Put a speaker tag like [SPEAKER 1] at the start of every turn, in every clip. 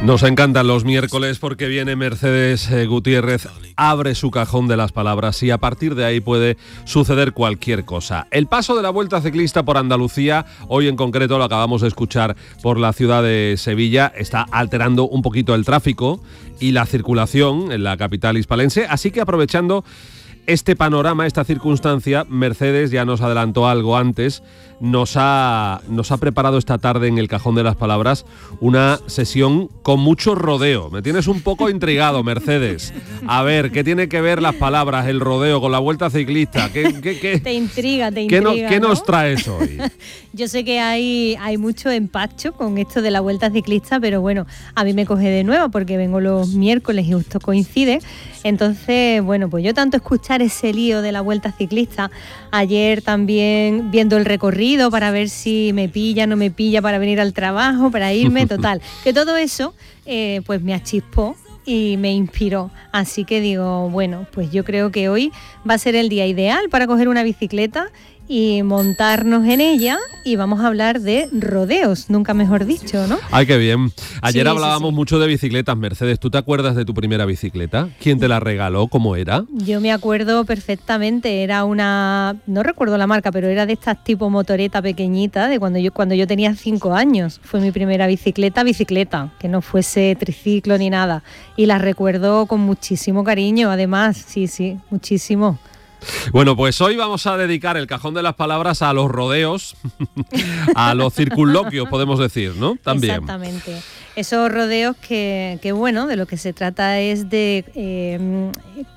[SPEAKER 1] Nos encantan los miércoles porque viene Mercedes Gutiérrez, abre su cajón de las palabras y a partir de ahí puede suceder cualquier cosa. El paso de la Vuelta Ciclista por Andalucía, hoy en concreto lo acabamos de escuchar por la ciudad de Sevilla, está alterando un poquito el tráfico y la circulación en la capital hispalense, así que aprovechando este panorama, esta circunstancia, Mercedes ya nos adelantó algo antes, nos ha preparado esta tarde en el Cajón de las Palabras una sesión con mucho rodeo. Me tienes un poco intrigado, Mercedes. A ver, ¿qué tiene que ver las palabras, el rodeo con la Vuelta Ciclista? ¿Qué
[SPEAKER 2] Te intriga,
[SPEAKER 1] ¿Qué nos traes hoy?
[SPEAKER 2] Yo sé que hay mucho empacho con esto de la Vuelta Ciclista, pero bueno, a mí me coge de nuevo porque vengo los miércoles y justo coincide. Entonces, bueno, pues yo tanto escuchar ese lío de la Vuelta Ciclista, ayer también viendo el recorrido para ver si me pilla, no me pilla para venir al trabajo, para irme, total. Que todo eso, pues me achispó y me inspiró. Así que digo, bueno, pues yo creo que hoy va a ser el día ideal para coger una bicicleta y montarnos en ella y vamos a hablar de rodeos, nunca mejor dicho, ¿no?
[SPEAKER 1] Ay, qué bien. Ayer hablábamos
[SPEAKER 2] sí.
[SPEAKER 1] mucho de bicicletas, Mercedes. ¿Tú te acuerdas de tu primera bicicleta? ¿Quién te la regaló? ¿Cómo era?
[SPEAKER 2] Yo me acuerdo perfectamente, era una, no recuerdo la marca, pero era de estas tipo motoreta pequeñita, de cuando yo tenía 5 años. Fue mi primera bicicleta, que no fuese triciclo ni nada. Y la recuerdo con muchísimo cariño, además, sí, muchísimo.
[SPEAKER 1] Bueno, pues hoy vamos a dedicar el Cajón de las Palabras a los rodeos, a los circunloquios, podemos decir, ¿no? También.
[SPEAKER 2] Exactamente. Esos rodeos que bueno, de lo que se trata es de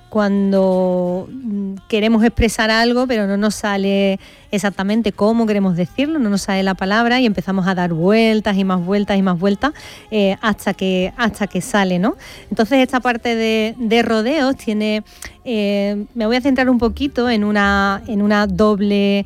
[SPEAKER 2] cuando queremos expresar algo, pero no nos sale exactamente cómo queremos decirlo, no nos sale la palabra y empezamos a dar vueltas y más vueltas hasta que sale, ¿no? Entonces esta parte de rodeos tiene, me voy a centrar un poquito en una doble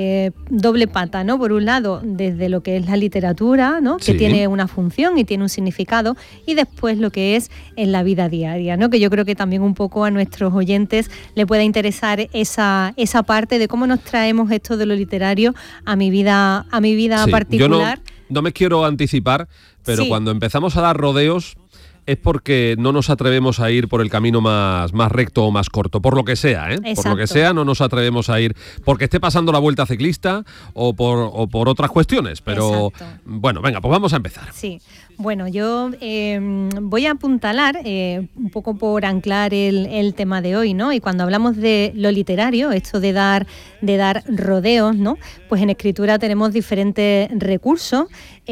[SPEAKER 2] pata, ¿no? Por un lado, desde lo que es la literatura, ¿no? Que tiene una función y tiene un significado, y después lo que es en la vida diaria, ¿no? Que yo creo que también un poco a nuestros oyentes le pueda interesar esa parte de cómo nos traemos esto de lo literario a mi vida particular.
[SPEAKER 1] Yo no me quiero anticipar, pero cuando empezamos a dar rodeos es porque no nos atrevemos a ir por el camino más recto o más corto, por lo que sea, ¿eh? Por lo que sea, no nos atrevemos a ir porque esté pasando la Vuelta Ciclista o por otras cuestiones, pero bueno, venga, pues vamos a empezar.
[SPEAKER 2] Sí. Bueno, yo voy a apuntalar un poco por anclar el tema de hoy, ¿no? Y cuando hablamos de lo literario, esto de dar rodeos, ¿no? Pues en escritura tenemos diferentes recursos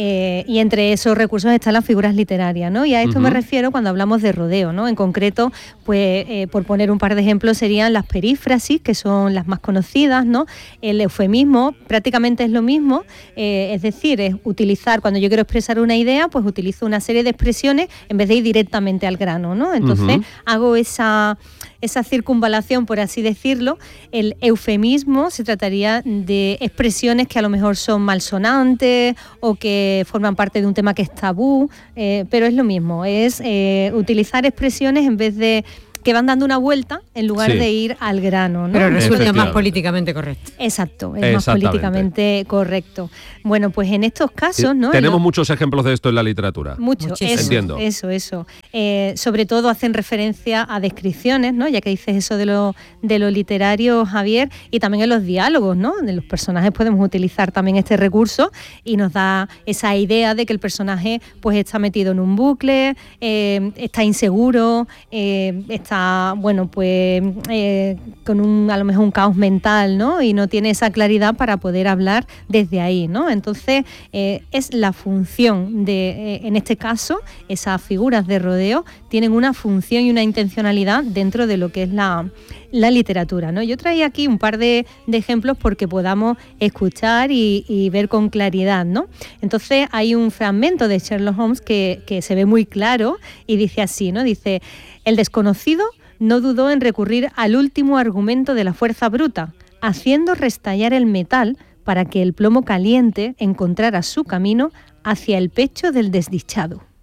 [SPEAKER 2] y entre esos recursos están las figuras literarias, ¿no? Y a esto me refiero cuando hablamos de rodeo, ¿no? En concreto, pues por poner un par de ejemplos serían las perífrasis, que son las más conocidas, ¿no? El eufemismo prácticamente es lo mismo, es decir, es utilizar, cuando yo quiero expresar una idea, pues utilizo una serie de expresiones en vez de ir directamente al grano, ¿no? Entonces hago esa circunvalación, por así decirlo. El eufemismo se trataría de expresiones que a lo mejor son malsonantes o que forman parte de un tema que es tabú, pero es lo mismo, es utilizar expresiones en vez de que van dando una vuelta en lugar de ir al grano, ¿no?
[SPEAKER 3] Pero resulta más políticamente correcto.
[SPEAKER 2] Exacto, es más políticamente correcto. Bueno, pues en estos casos, ¿no?
[SPEAKER 1] Tenemos muchos ejemplos de esto en la literatura.
[SPEAKER 2] Muchos,
[SPEAKER 1] entiendo.
[SPEAKER 2] Eso. Sobre todo hacen referencia a descripciones, ¿no? Ya que dices eso de lo literario, Javier, y también en los diálogos, ¿no? De los personajes podemos utilizar también este recurso y nos da esa idea de que el personaje pues está metido en un bucle, está inseguro, está, bueno, pues con a lo mejor un caos mental, ¿no? Y no tiene esa claridad para poder hablar desde ahí, ¿no? Entonces, es la función de, en este caso, esas figuras de rodeo tienen una función y una intencionalidad dentro de lo que es la literatura, ¿no? Yo traía aquí un par de ejemplos porque podamos escuchar y ver con claridad, ¿no? Entonces, hay un fragmento de Sherlock Holmes que se ve muy claro y dice así, ¿no? Dice: el desconocido no dudó en recurrir al último argumento de la fuerza bruta, haciendo restallar el metal para que el plomo caliente encontrara su camino hacia el pecho del desdichado.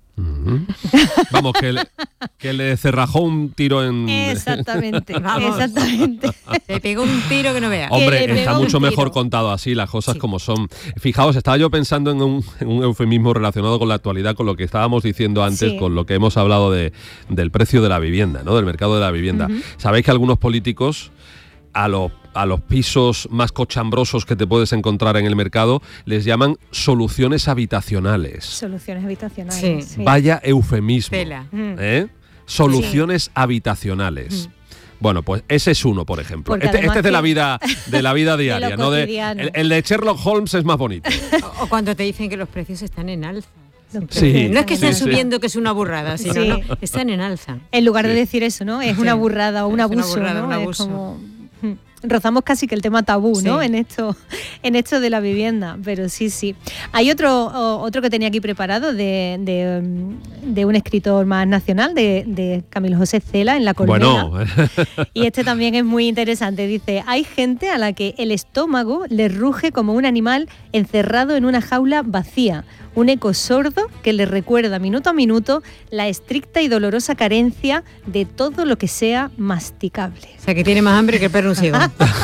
[SPEAKER 1] Vamos, que le cerrajó un tiro en...
[SPEAKER 2] Exactamente, exactamente.
[SPEAKER 3] Le pegó un tiro que no veas.
[SPEAKER 1] Hombre, está mucho mejor contado así, las cosas como son. Fijaos, estaba yo pensando en un eufemismo relacionado con la actualidad, con lo que estábamos diciendo antes, con lo que hemos hablado del precio de la vivienda, ¿no? Del mercado de la vivienda. Sabéis que algunos políticos a los pisos más cochambrosos que te puedes encontrar en el mercado les llaman soluciones habitacionales.
[SPEAKER 2] Soluciones habitacionales.
[SPEAKER 3] Sí.
[SPEAKER 1] Vaya eufemismo. Soluciones habitacionales. Bueno, pues ese es uno, por ejemplo. Este es de la vida diaria, ¿no? El de Sherlock Holmes es más bonito.
[SPEAKER 3] O cuando te dicen que los precios están en alza.
[SPEAKER 1] Sí,
[SPEAKER 3] no es que estén subiendo, que es una burrada, sino no, están en alza.
[SPEAKER 2] En lugar de decir eso, ¿no? Es una burrada o un abuso,
[SPEAKER 3] una burrada,
[SPEAKER 2] ¿no?
[SPEAKER 3] un abuso.
[SPEAKER 2] Es como... rozamos casi que el tema tabú, ¿no? En esto de la vivienda, pero sí. Hay otro que tenía aquí preparado de un escritor más nacional, de Camilo José Cela, en La Colmena.
[SPEAKER 1] Bueno.
[SPEAKER 2] Y este también es muy interesante. Dice, hay gente a la que el estómago le ruge como un animal encerrado en una jaula vacía. Un eco sordo que le recuerda minuto a minuto la estricta y dolorosa carencia de todo lo que sea masticable.
[SPEAKER 3] O sea, que tiene más hambre que el perro ciego.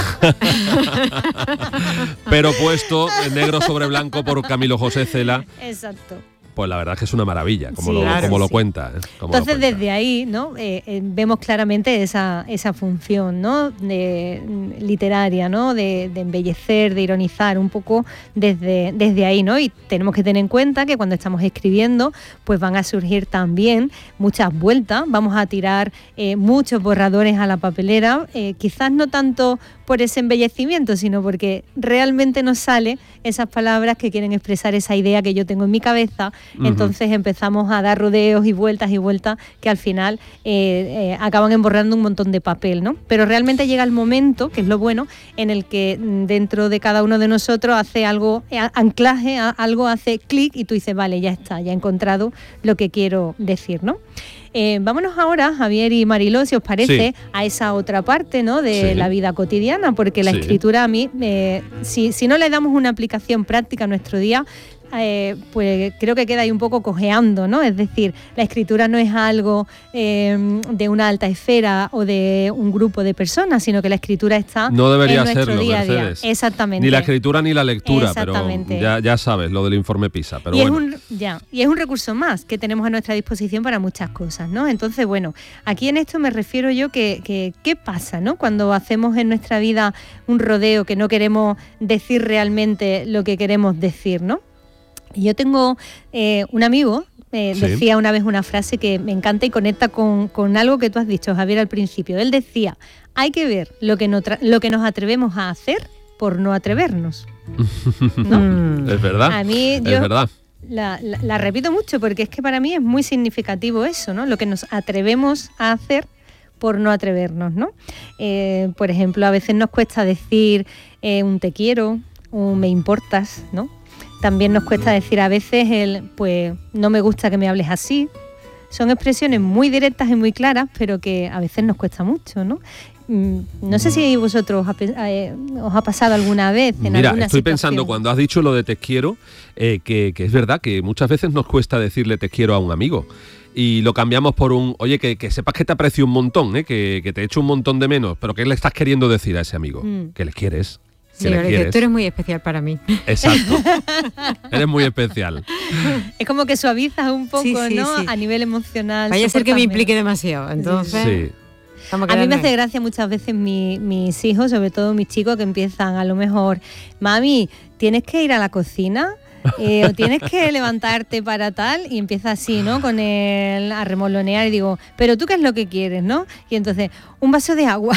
[SPEAKER 1] Pero puesto negro sobre blanco por Camilo José Cela.
[SPEAKER 2] Exacto.
[SPEAKER 1] Pues la verdad es que es una maravilla, como lo cuenta.
[SPEAKER 2] Entonces, desde ahí, ¿no? Vemos claramente esa función, ¿no? Literaria, ¿no? De embellecer, de ironizar un poco desde ahí, ¿no? Y tenemos que tener en cuenta que cuando estamos escribiendo, pues van a surgir también muchas vueltas, vamos a tirar muchos borradores a la papelera, quizás no tanto por ese embellecimiento, sino porque realmente nos sale esas palabras que quieren expresar esa idea que yo tengo en mi cabeza. Entonces empezamos a dar rodeos y vueltas que al final acaban emborrando un montón de papel, ¿no? Pero realmente llega el momento, que es lo bueno, en el que dentro de cada uno de nosotros hace algo, anclaje, algo hace clic y tú dices, vale, ya está, ya he encontrado lo que quiero decir, ¿no? Vámonos ahora, Javier y Mariló, si os parece, a esa otra parte, ¿no? De la vida cotidiana, porque la escritura a mí, si no le damos una aplicación práctica a nuestro día, pues creo que queda ahí un poco cojeando, ¿no? Es decir, la escritura no es algo de una alta esfera o de un grupo de personas, sino que la escritura está
[SPEAKER 1] no debería
[SPEAKER 2] en nuestro
[SPEAKER 1] serlo,
[SPEAKER 2] día a día.
[SPEAKER 1] Mercedes.
[SPEAKER 2] Exactamente.
[SPEAKER 1] Ni la escritura ni la lectura, pero ya sabes, lo del informe PISA. Pero
[SPEAKER 2] y es un recurso más que tenemos a nuestra disposición para muchas cosas, ¿no? Entonces, bueno, aquí en esto me refiero yo que ¿qué pasa, ¿no? Cuando hacemos en nuestra vida un rodeo que no queremos decir realmente lo que queremos decir, ¿no? Y yo tengo un amigo, decía una vez una frase que me encanta y conecta con algo que tú has dicho, Javier, al principio. Él decía, hay que ver lo que nos atrevemos a hacer por no atrevernos, ¿no?
[SPEAKER 1] Es verdad,
[SPEAKER 2] a mí,
[SPEAKER 1] es verdad.
[SPEAKER 2] La repito mucho porque es que para mí es muy significativo eso, ¿no? Lo que nos atrevemos a hacer por no atrevernos, ¿no? Por ejemplo, a veces nos cuesta decir un te quiero, un me importas, ¿no? También nos cuesta decir a veces pues no me gusta que me hables así. Son expresiones muy directas y muy claras, pero que a veces nos cuesta mucho, ¿no? No sé si vosotros os ha pasado alguna vez en
[SPEAKER 1] Mira,
[SPEAKER 2] alguna
[SPEAKER 1] estoy
[SPEAKER 2] situación.
[SPEAKER 1] pensando cuando has dicho lo de te quiero, que es verdad que muchas veces nos cuesta decirle te quiero a un amigo. Y lo cambiamos por oye, que sepas que te aprecio un montón, que te echo un montón de menos, pero ¿qué le estás queriendo decir a ese amigo? Que le quieres.
[SPEAKER 3] Sí, que tú eres muy especial para mí.
[SPEAKER 1] Exacto. Eres muy especial.
[SPEAKER 2] Es como que suavizas un poco, ¿no? Sí. A nivel emocional.
[SPEAKER 3] Vaya a ser que me implique demasiado, entonces...
[SPEAKER 1] Sí.
[SPEAKER 2] A mí me hace gracia muchas veces mis hijos, sobre todo mis chicos, que empiezan a lo mejor, mami, ¿tienes que ir a la cocina? O tienes que levantarte para tal, y empieza así, ¿no? Con él a remolonear y digo, pero tú qué es lo que quieres, ¿no? Y entonces, un vaso de agua.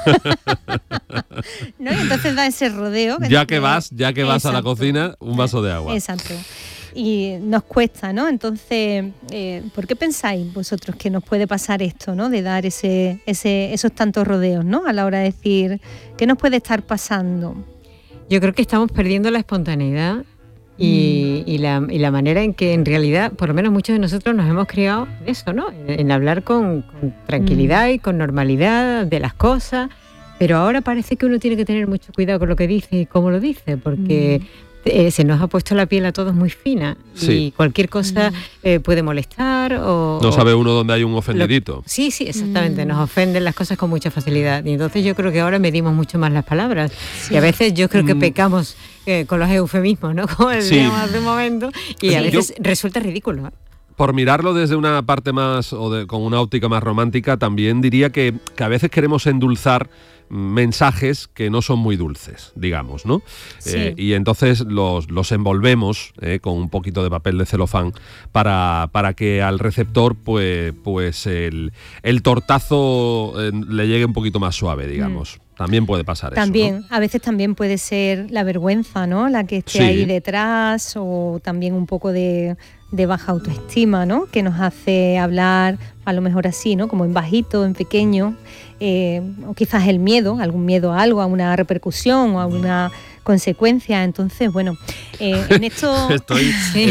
[SPEAKER 2] ¿No? Y entonces da ese rodeo.
[SPEAKER 1] Ya que vas a la cocina, un vaso de agua.
[SPEAKER 2] Exacto. Y nos cuesta, ¿no? Entonces, ¿por qué pensáis vosotros que nos puede pasar esto, ¿no? De dar esos tantos rodeos, ¿no? A la hora de decir, ¿qué nos puede estar pasando?
[SPEAKER 3] Yo creo que estamos perdiendo la espontaneidad y la manera en que en realidad, por lo menos muchos de nosotros nos hemos criado eso, ¿no? En hablar con tranquilidad y con normalidad de las cosas, pero ahora parece que uno tiene que tener mucho cuidado con lo que dice y cómo lo dice, porque se nos ha puesto la piel a todos muy fina y cualquier cosa puede molestar o...
[SPEAKER 1] No sabe uno dónde hay un ofendidito.
[SPEAKER 3] Sí, exactamente, nos ofenden las cosas con mucha facilidad y entonces yo creo que ahora medimos mucho más las palabras y a veces yo creo que pecamos con los eufemismos, ¿no? Como decíamos hace un momento y a veces resulta ridículo.
[SPEAKER 1] Por mirarlo desde una parte más con una óptica más romántica, también diría que a veces queremos endulzar mensajes que no son muy dulces, digamos, ¿no? Sí. Y entonces los envolvemos con un poquito de papel de celofán para que al receptor pues el tortazo le llegue un poquito más suave, digamos. También puede pasar
[SPEAKER 2] también,
[SPEAKER 1] eso, ¿no?
[SPEAKER 2] A veces también puede ser la vergüenza, ¿no? La que esté ahí detrás, o también un poco de baja autoestima, ¿no? Que nos hace hablar a lo mejor así, ¿no? Como en bajito, en pequeño, o quizás el miedo, algún miedo a algo, a una repercusión o a una consecuencia. Entonces, bueno, en esto...
[SPEAKER 1] Estoy...
[SPEAKER 3] Me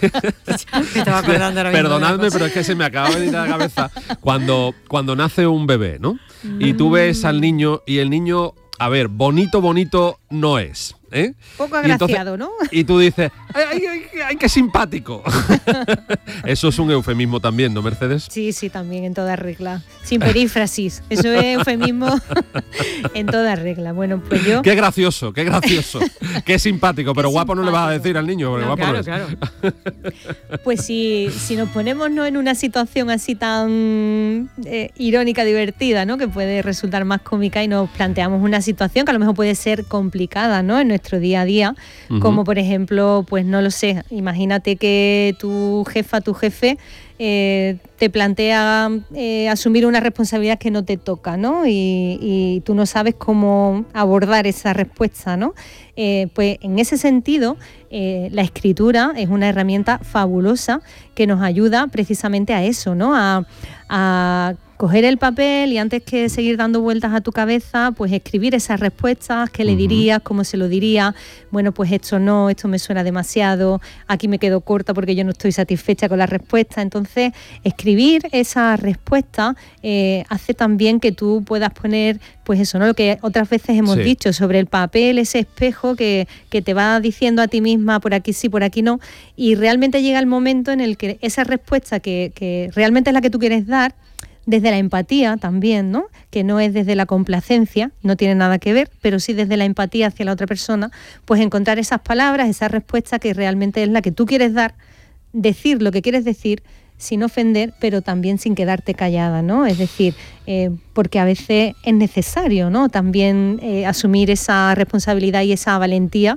[SPEAKER 3] estaba acordando ahora mismo.
[SPEAKER 1] Perdonadme, pero es que se me acaba de venir a la cabeza cuando nace un bebé, ¿no? Y tú ves al niño y el niño, a ver, bonito no es.
[SPEAKER 2] Poco agraciado, ¿no?
[SPEAKER 1] Y tú dices, ¡ay, qué simpático! Eso es un eufemismo también, ¿no, Mercedes?
[SPEAKER 2] Sí, también, en toda regla. Sin perífrasis. Eso es eufemismo en toda regla. Bueno, pues yo...
[SPEAKER 1] ¡Qué gracioso! ¡Qué simpático! Pero guapo no le vas a decir al niño, porque guapo no es.
[SPEAKER 3] Claro.
[SPEAKER 2] Pues si nos ponemos en una situación así tan irónica, divertida, ¿no? Que puede resultar más cómica y nos planteamos una situación que a lo mejor puede ser complicada, ¿no? En nuestro día a día, como por ejemplo, pues no lo sé, imagínate que tu jefe te plantea asumir una responsabilidad que no te toca, ¿no? Y tú no sabes cómo abordar esa respuesta, ¿no? Pues en ese sentido, la escritura es una herramienta fabulosa que nos ayuda precisamente a eso, ¿no? A coger el papel y antes que seguir dando vueltas a tu cabeza, pues escribir esas respuestas, qué le dirías, cómo se lo diría, bueno, pues esto me suena demasiado, aquí me quedo corta porque yo no estoy satisfecha con la respuesta. Entonces, escribir esa respuesta hace también que tú puedas poner, pues eso, ¿no? Lo que otras veces hemos dicho, sobre el papel, ese espejo que te va diciendo a ti misma por aquí sí, por aquí no, y realmente llega el momento en el que esa respuesta que realmente es la que tú quieres dar, desde la empatía también, ¿no? Que no es desde la complacencia, no tiene nada que ver, pero sí desde la empatía hacia la otra persona, pues encontrar esas palabras, esa respuesta que realmente es la que tú quieres dar, decir lo que quieres decir sin ofender, pero también sin quedarte callada, ¿no? Es decir, porque a veces es necesario, ¿no? También asumir esa responsabilidad y esa valentía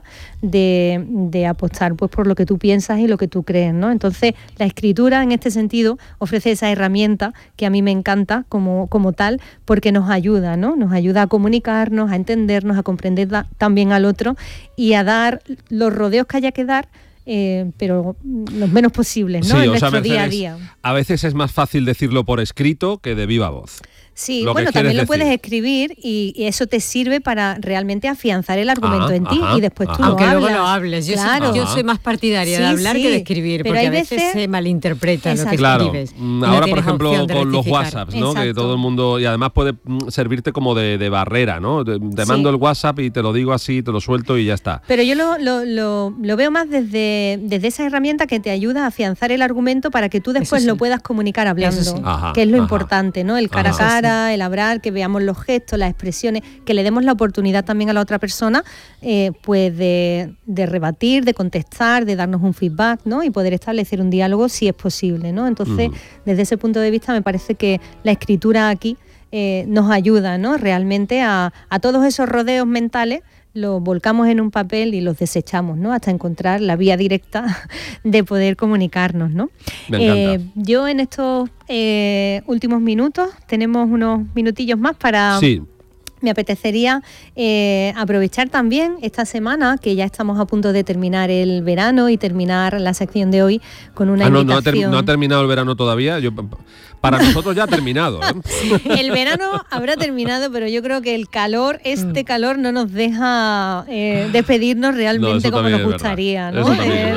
[SPEAKER 2] de apostar pues por lo que tú piensas y lo que tú crees, ¿no? Entonces, la escritura en este sentido ofrece esa herramienta que a mí me encanta como tal, porque nos ayuda, ¿no? Nos ayuda a comunicarnos, a entendernos, a comprender también al otro y a dar los rodeos que haya que dar, pero los menos posibles, ¿no?
[SPEAKER 1] Sí,
[SPEAKER 2] en
[SPEAKER 1] o sea,
[SPEAKER 2] nuestro
[SPEAKER 1] Mercedes,
[SPEAKER 2] día a día.
[SPEAKER 1] A veces es más fácil decirlo por escrito que de viva voz.
[SPEAKER 2] Sí, bueno, también lo puedes escribir y eso te sirve para realmente afianzar el argumento en ti y después tú
[SPEAKER 3] aunque
[SPEAKER 2] lo hablas.
[SPEAKER 3] Luego lo hables. Yo soy más partidaria de hablar que de escribir, pero porque a veces se malinterpreta lo que escribes.
[SPEAKER 1] Ahora, por ejemplo, con los WhatsApps, ¿no? Que todo el mundo... Y además puede servirte como de barrera, ¿no? Te mando el WhatsApp y te lo digo así, te lo suelto y ya está.
[SPEAKER 2] Pero yo lo veo más desde esa herramienta que te ayuda a afianzar el argumento para que tú después lo puedas comunicar hablando, que es lo importante, ¿no? El cara a cara, el hablar, que veamos los gestos, las expresiones, que le demos la oportunidad también a la otra persona pues de rebatir, de contestar, de darnos un feedback, ¿no? Y poder establecer un diálogo si es posible, ¿no? Entonces, desde ese punto de vista me parece que la escritura aquí nos ayuda, ¿no? Realmente a todos esos rodeos mentales los volcamos en un papel y los desechamos, ¿no? Hasta encontrar la vía directa de poder comunicarnos, ¿no?
[SPEAKER 1] Me encanta.
[SPEAKER 2] Yo en estos últimos minutos, tenemos unos minutillos más para...
[SPEAKER 1] Sí.
[SPEAKER 2] Me apetecería aprovechar también esta semana, que ya estamos a punto de terminar el verano y terminar la sección de hoy con una invitación.
[SPEAKER 1] No ha terminado el verano todavía. Para nosotros ya ha terminado, ¿eh?
[SPEAKER 2] El verano habrá terminado, pero yo creo que el calor, este calor no nos deja despedirnos realmente como nos gustaría, ¿no?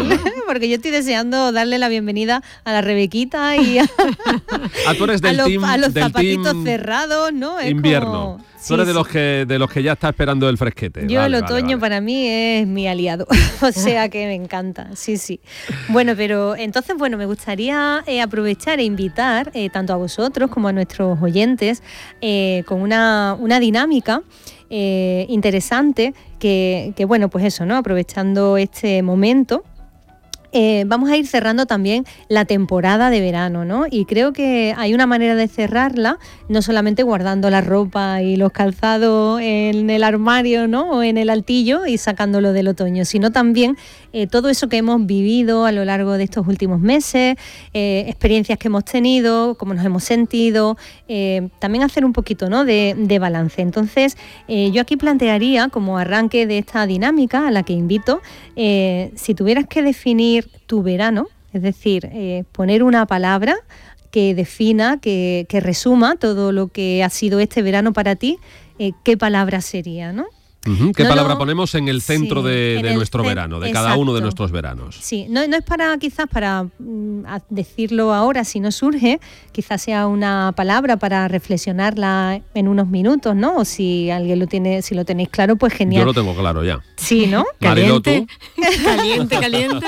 [SPEAKER 2] porque yo estoy deseando darle la bienvenida a la Rebequita y
[SPEAKER 1] tú eres del
[SPEAKER 2] a los
[SPEAKER 1] del
[SPEAKER 2] zapatitos
[SPEAKER 1] team
[SPEAKER 2] cerrados, ¿no? Es
[SPEAKER 1] invierno.
[SPEAKER 2] como...
[SPEAKER 1] Tú eres de los que ya está esperando el fresquete.
[SPEAKER 2] Yo el otoño para mí es mi aliado, o sea que me encanta, sí. Bueno, pero entonces, me gustaría aprovechar e invitar tanto a vosotros como a nuestros oyentes con una dinámica interesante que pues eso, ¿no? Aprovechando este momento. Vamos a ir cerrando también la temporada de verano, ¿no? Y creo que hay una manera de cerrarla, no solamente guardando la ropa y los calzados en el armario, ¿no? O en el altillo y sacándolo del otoño, sino también todo eso que hemos vivido a lo largo de estos últimos meses, experiencias que hemos tenido, cómo nos hemos sentido, también hacer un poquito, ¿no? de balance. Entonces, yo aquí plantearía como arranque de esta dinámica a la que invito, si tuvieras que definir tu verano, es decir, poner una palabra que defina, que resuma todo lo que ha sido este verano para ti, ¿qué palabra sería, no?
[SPEAKER 1] ¿Qué palabra ponemos en el centro de nuestro verano, de cada uno de nuestros veranos?
[SPEAKER 2] Sí, no es quizás para decirlo ahora, si no surge, quizás sea una palabra para reflexionarla en unos minutos, ¿no? O si alguien lo tiene, si lo tenéis claro, pues genial.
[SPEAKER 1] Yo lo tengo claro ya.
[SPEAKER 2] Sí, ¿no?
[SPEAKER 1] Mariló, ¿tú?
[SPEAKER 3] Caliente.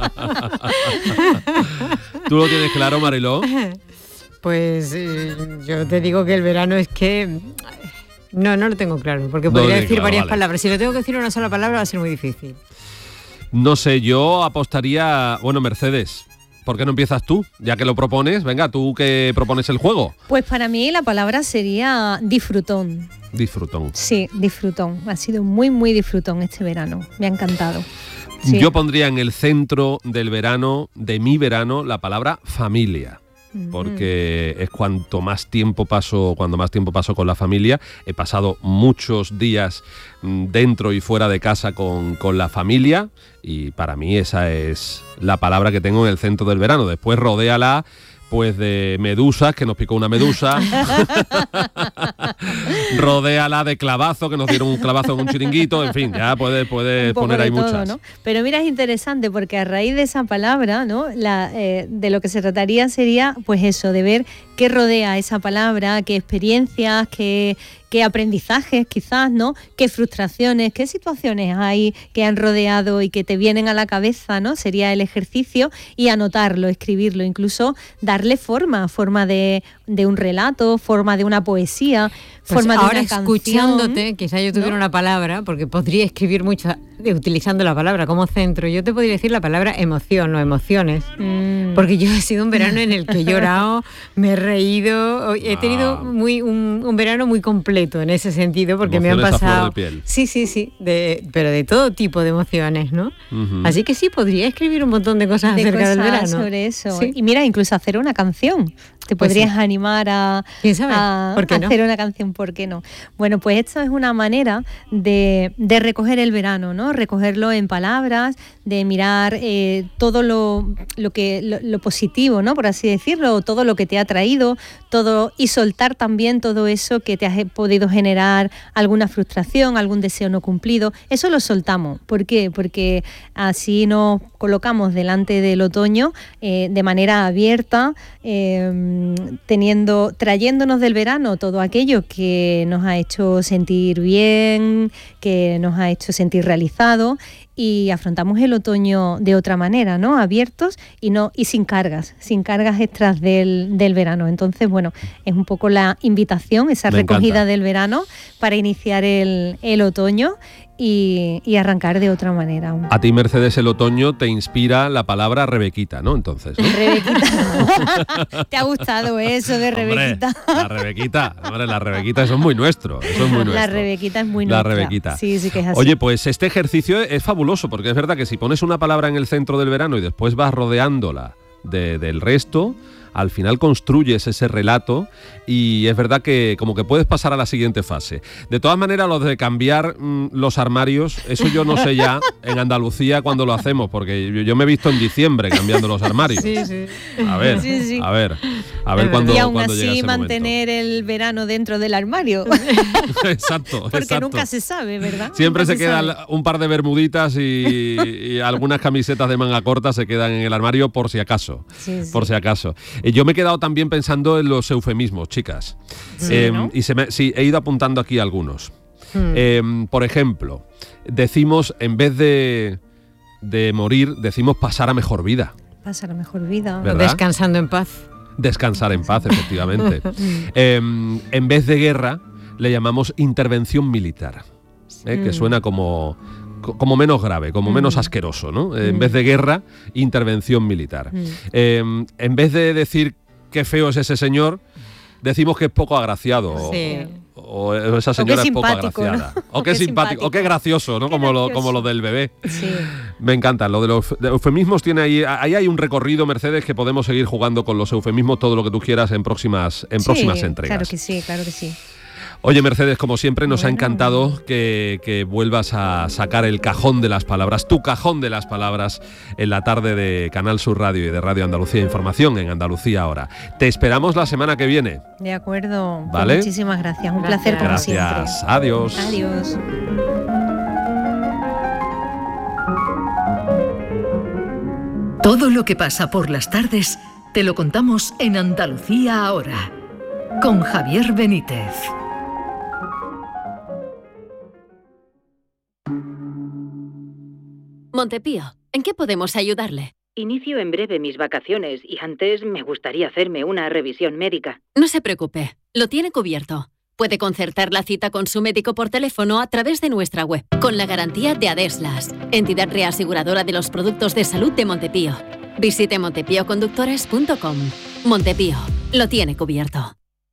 [SPEAKER 1] ¿Tú lo tienes claro, Mariló?
[SPEAKER 3] Pues yo te digo que el verano es que... No lo tengo claro, porque podría decir varias palabras. Si lo tengo que decir una sola palabra va a ser muy difícil.
[SPEAKER 1] No sé, yo apostaría... Bueno, Mercedes, ¿por qué no empiezas tú? Ya que lo propones, venga, tú que propones el juego.
[SPEAKER 2] Pues para mí la palabra sería disfrutón.
[SPEAKER 1] Disfrutón.
[SPEAKER 2] Sí, disfrutón. Ha sido muy, muy disfrutón este verano. Me ha encantado. Sí.
[SPEAKER 1] Yo pondría en el centro del verano, de mi verano, la palabra familia. Porque es cuando más tiempo paso con la familia. He pasado muchos días dentro y fuera de casa con la familia y para mí esa es la palabra que tengo en el centro del verano. Después rodéala pues de medusas, que nos picó una medusa. Rodéala de clavazo, que nos dieron un clavazo en un chiringuito. En fin, ya puedes poner ahí todo, muchas.
[SPEAKER 2] ¿No? Pero mira, es interesante porque a raíz de esa palabra, ¿no? De lo que se trataría sería, pues eso, de ver qué rodea esa palabra, qué experiencias, qué aprendizajes quizás, ¿no? Qué frustraciones, qué situaciones hay que han rodeado y que te vienen a la cabeza, ¿no? Sería el ejercicio y anotarlo, escribirlo, incluso darle forma de un relato, forma de una poesía,
[SPEAKER 3] pues
[SPEAKER 2] forma de
[SPEAKER 3] ahora
[SPEAKER 2] una canción.
[SPEAKER 3] Escuchándote, quizás yo tuviera una palabra, porque podría escribir mucho utilizando la palabra como centro. Yo te podría decir la palabra emoción o emociones, porque yo he sido un verano en el que he llorado, me he reído, he tenido un verano muy completo en ese sentido, porque
[SPEAKER 1] emociones
[SPEAKER 3] me han pasado...
[SPEAKER 1] a flor de piel.
[SPEAKER 3] Sí, pero de todo tipo de emociones, ¿no? Así que sí, podría escribir un montón de cosas acerca del verano.
[SPEAKER 2] Sobre eso.
[SPEAKER 3] ¿Sí?
[SPEAKER 2] Y mira, incluso hacer una canción. Te podrías animar a hacer una canción, ¿por qué no? Bueno, pues esto es una manera de recoger el verano, ¿no? Recogerlo en palabras, de mirar todo lo positivo, ¿no? Por así decirlo, todo lo que te ha traído, todo, y soltar también todo eso que te ha podido generar alguna frustración, algún deseo no cumplido. Eso lo soltamos. ¿Por qué? Porque así nos colocamos delante del otoño de manera abierta, trayéndonos del verano todo aquello que nos ha hecho sentir bien, que nos ha hecho sentir realizados, y afrontamos el otoño de otra manera, ¿no? Abiertos y sin cargas extras del verano. Entonces, bueno, es un poco la invitación, esa recogida del verano para iniciar el otoño y arrancar de otra manera.
[SPEAKER 1] A ti, Mercedes, el otoño te inspira la palabra Rebequita, ¿no? Entonces, ¿no?
[SPEAKER 2] Rebequita. ¿Te ha gustado eso de Rebequita?
[SPEAKER 1] Hombre, la Rebequita, eso es muy nuestro.
[SPEAKER 2] La Rebequita es muy nuestra.
[SPEAKER 1] La Rebequita.
[SPEAKER 2] Sí, que es así.
[SPEAKER 1] Oye, pues este ejercicio es fabuloso, porque es verdad que si pones una palabra en el centro del verano y después vas rodeándola del resto, al final construyes ese relato y es verdad que como que puedes pasar a la siguiente fase. De todas maneras, lo de cambiar los armarios, eso yo no sé ya en Andalucía cuando lo hacemos, porque yo me he visto en diciembre cambiando los armarios.
[SPEAKER 2] Sí.
[SPEAKER 1] A ver,
[SPEAKER 2] Sí.
[SPEAKER 1] a ver cuando
[SPEAKER 2] y aún
[SPEAKER 1] cuando llega
[SPEAKER 2] así
[SPEAKER 1] ese
[SPEAKER 2] mantener el verano dentro del armario.
[SPEAKER 1] Exacto.
[SPEAKER 2] Porque nunca se sabe, ¿verdad?
[SPEAKER 1] Siempre
[SPEAKER 2] nunca
[SPEAKER 1] se quedan
[SPEAKER 2] sabe.
[SPEAKER 1] un par de bermuditas y algunas camisetas de manga corta se quedan en el armario por si acaso.
[SPEAKER 2] Sí.
[SPEAKER 1] Por si acaso. Yo me he quedado también pensando en los eufemismos, chicas.
[SPEAKER 2] Sí, ¿no?
[SPEAKER 1] Y sí, he ido apuntando aquí algunos. Por ejemplo, decimos, en vez de morir, decimos pasar a mejor vida.
[SPEAKER 2] Pasar a mejor vida.
[SPEAKER 1] ¿Verdad?
[SPEAKER 3] Descansando en paz.
[SPEAKER 1] Descansar en paz, efectivamente. En vez de guerra, le llamamos intervención militar, que suena como menos grave, como menos asqueroso, ¿no? En vez de guerra, intervención militar. En vez de decir qué feo es ese señor, decimos que es poco agraciado.
[SPEAKER 3] Sí.
[SPEAKER 1] O esa señora es poco agraciada.
[SPEAKER 2] ¿no?
[SPEAKER 1] O que es simpático. O que gracioso, ¿no? Como lo del bebé.
[SPEAKER 2] Sí.
[SPEAKER 1] Me encanta. Lo de los eufemismos tiene ahí hay un recorrido, Mercedes, que podemos seguir jugando con los eufemismos todo lo que tú quieras en próximas entregas.
[SPEAKER 2] Claro que sí.
[SPEAKER 1] Oye, Mercedes, como siempre, nos ha encantado que vuelvas a sacar el cajón de las palabras, tu cajón de las palabras, en la tarde de Canal Sur Radio y de Radio Andalucía Información en Andalucía Ahora. Te esperamos la semana que viene.
[SPEAKER 2] De acuerdo.
[SPEAKER 1] ¿Vale?
[SPEAKER 2] Pues muchísimas gracias. Un placer como siempre.
[SPEAKER 1] Gracias. Adiós.
[SPEAKER 2] Adiós.
[SPEAKER 4] Todo lo que pasa por las tardes te lo contamos en Andalucía Ahora, con Javier Benítez.
[SPEAKER 5] Montepío, ¿en qué podemos ayudarle?
[SPEAKER 6] Inicio en breve mis vacaciones y antes me gustaría hacerme una revisión médica.
[SPEAKER 5] No se preocupe, lo tiene cubierto. Puede concertar la cita con su médico por teléfono a través de nuestra web, con la garantía de Adeslas, entidad reaseguradora de los productos de salud de Montepío. Visite montepíoconductores.com. Montepío, lo tiene cubierto.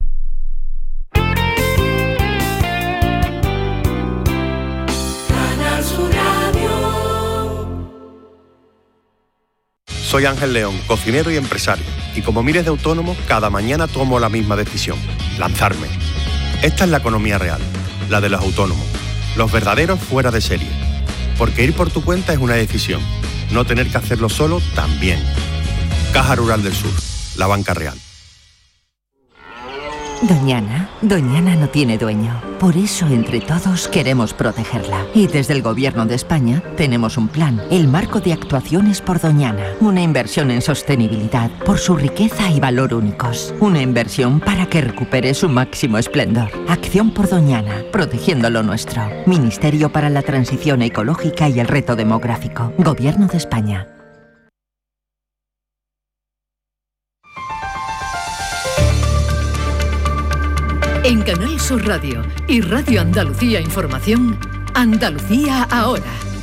[SPEAKER 7] Soy Ángel León, cocinero y empresario, y como miles de autónomos, cada mañana tomo la misma decisión: lanzarme. Esta es la economía real, la de los autónomos, los verdaderos fuera de serie. Porque ir por tu cuenta es una decisión, no tener que hacerlo solo también. Caja Rural del Sur, la banca real.
[SPEAKER 8] Doñana no tiene dueño. Por eso, entre todos, queremos protegerla. Y desde el Gobierno de España tenemos un plan, el Marco de Actuaciones por Doñana. Una inversión en sostenibilidad, por su riqueza y valor únicos. Una inversión para que recupere su máximo esplendor. Acción por Doñana, protegiendo lo nuestro. Ministerio para la Transición Ecológica y el Reto Demográfico. Gobierno de España.
[SPEAKER 4] En Canal Sur Radio y Radio Andalucía Información, Andalucía Ahora.